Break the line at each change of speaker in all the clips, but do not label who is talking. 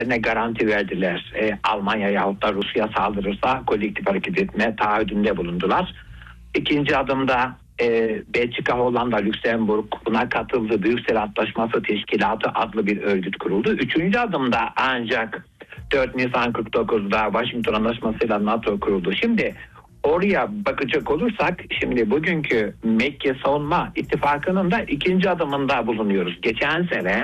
ne garanti verdiler. Almanya yahut da Rusya saldırırsa kolektif hareket etme taahhüdünde bulundular. İkinci adımda Belçika, Hollanda, Lüksemburg buna katıldı. Brüksel Antlaşması Teşkilatı adlı bir örgüt kuruldu. Üçüncü adımda ancak 4 Nisan 49'da Washington Anlaşması'yla NATO kuruldu. Şimdi oraya bakacak olursak, şimdi bugünkü Mekke Savunma İttifakı'nın da ikinci adımında bulunuyoruz. Geçen sene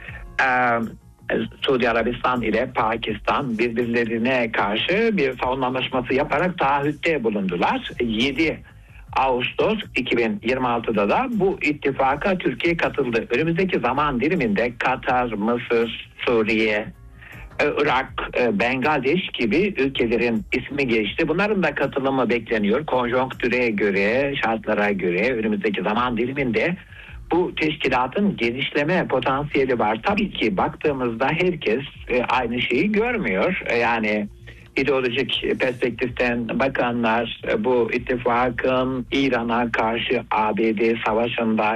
Suudi Arabistan ile Pakistan birbirlerine karşı bir savunma anlaşması yaparak taahhütte bulundular. 7 Ağustos 2026'da da bu ittifaka Türkiye katıldı. Önümüzdeki zaman diliminde Katar, Mısır, Suriye, Irak, Bangladeş gibi ülkelerin ismi geçti. Bunların da katılımı bekleniyor. Konjonktüre göre, şartlara göre önümüzdeki zaman diliminde bu teşkilatın genişleme potansiyeli var. Tabii ki baktığımızda herkes aynı şeyi görmüyor. Yani ideolojik perspektiften bakanlar bu ittifakın İran'a karşı ABD savaşında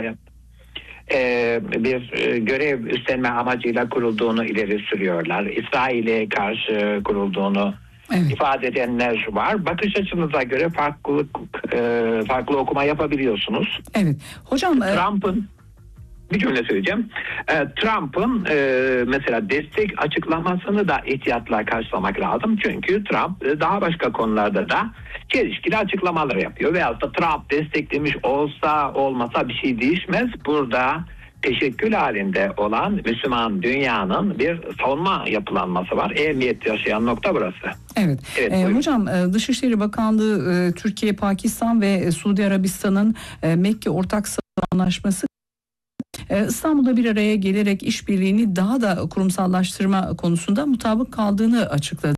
bir görev üstlenme amacıyla kurulduğunu ileri sürüyorlar. İsrail'e karşı kurulduğunu ifade edenler var. Bakış açınıza göre farklı okuma yapabiliyorsunuz.
Evet. Hocam
Trump'ın bir cümle söyleyeceğim. Trump'ın mesela destek açıklamasını da ihtiyatla karşılamak lazım. Çünkü Trump daha başka konularda da çelişkili açıklamalar yapıyor. Veyahut da Trump desteklemiş olsa olmasa bir şey değişmez. Burada teşekkül halinde olan Müslüman dünyanın bir savunma yapılanması var. Ehemmiyet yaşayan nokta burası.
Evet. Hocam Dışişleri Bakanlığı Türkiye, Pakistan ve Suudi Arabistan'ın Mekke Ortak Anlaşması İstanbul'da bir araya gelerek işbirliğini daha da kurumsallaştırma konusunda mutabık kaldığını açıkladı.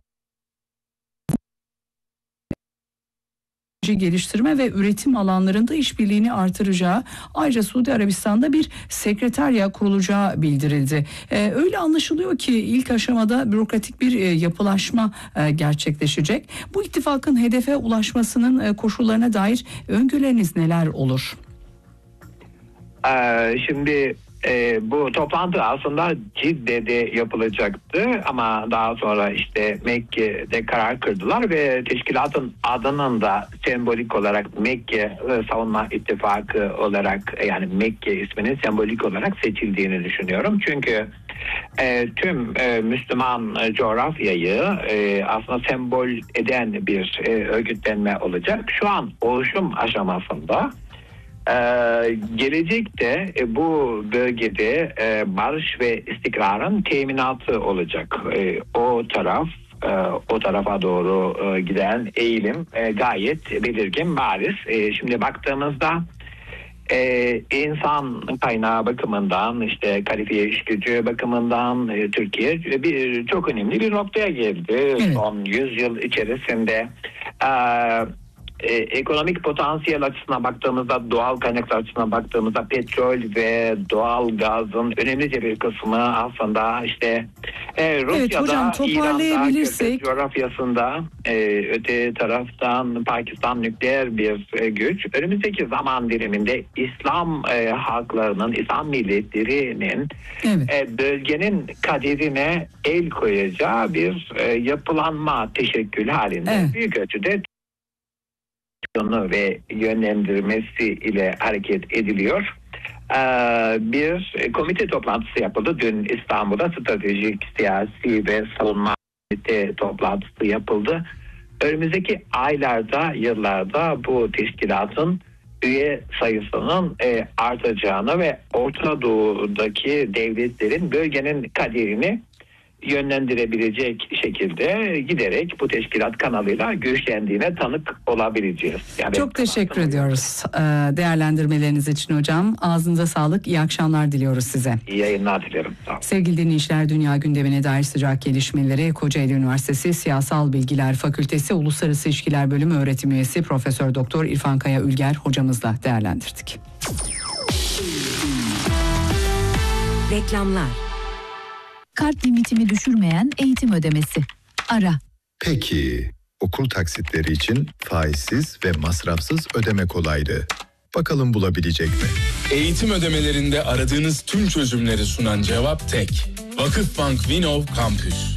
Geliştirme ve üretim alanlarında işbirliğini artıracağı, ayrıca Suudi Arabistan'da bir sekreterya kurulacağı bildirildi. Öyle anlaşılıyor ki ilk aşamada bürokratik bir yapılaşma gerçekleşecek. Bu ittifakın hedefe ulaşmasının koşullarına dair öngörüleriniz neler olur?
Şimdi bu toplantı aslında Cidde'de yapılacaktı ama daha sonra işte Mekke'de karar kırdılar ve teşkilatın adının da sembolik olarak Mekke Savunma İttifakı olarak, yani Mekke isminin sembolik olarak seçildiğini düşünüyorum. Çünkü tüm Müslüman coğrafyayı aslında sembol eden bir örgütlenme olacak. Şu an oluşum aşamasında. Gelecekte bu bölgede barış ve istikrarın teminatı olacak. O tarafa doğru giden eğilim gayet belirgin, bariz. Şimdi baktığımızda insan kaynağı bakımından, işte kalifiye iş gücü bakımından Türkiye çok önemli bir noktaya geldi. Evet. Son 100 yıl içerisinde ekonomik potansiyel açısından baktığımızda, doğal kaynaklar açısından baktığımızda petrol ve doğal gazın önemlice bir kısmı aslında işte Rusya'da,
evet, hocam,
İran'da, coğrafyasında, öte taraftan Pakistan nükleer bir güç. Önümüzdeki zaman diliminde İslam halklarının, İslam milletlerinin bölgenin kaderine el koyacağı bir yapılanma teşekkülü halinde büyük ölçüde ve yönlendirmesi ile hareket ediliyor. Bir komite toplantısı yapıldı. Dün İstanbul'da stratejik, siyasi ve savunma komite toplantısı yapıldı. Önümüzdeki aylarda, yıllarda bu teşkilatın üye sayısının artacağını ve Orta Doğu'daki devletlerin bölgenin kaderini yönlendirebilecek şekilde giderek bu teşkilat kanalıyla güçlendiğine tanık olabileceğiz. Yani
çok teşekkür ediyoruz değerlendirmeleriniz için hocam. Ağzınıza sağlık. İyi akşamlar diliyoruz size.
İyi yayınlar dilerim.
Sevgili dinleyiciler, dünya gündemine dair sıcak gelişmeleri Kocaeli Üniversitesi Siyasal Bilgiler Fakültesi Uluslararası İlişkiler Bölümü öğretim üyesi Profesör Doktor İrfan Kaya Ülger hocamızla değerlendirdik.
Reklamlar. Kart limitimi düşürmeyen eğitim ödemesi. Ara.
Peki, okul taksitleri için faizsiz ve masrafsız ödeme kolaylığı. Bakalım bulabilecek mi?
Eğitim ödemelerinde aradığınız tüm çözümleri sunan cevap tek. Vakıfbank Vinov Kampüs.